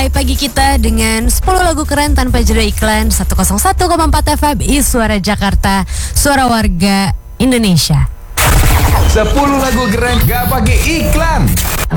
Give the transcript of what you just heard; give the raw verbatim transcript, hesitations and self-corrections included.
memulai pagi kita dengan sepuluh lagu keren tanpa jeda iklan. seratus satu koma empat F M I Suara Jakarta, suara warga Indonesia. sepuluh lagu keren gak pakai iklan.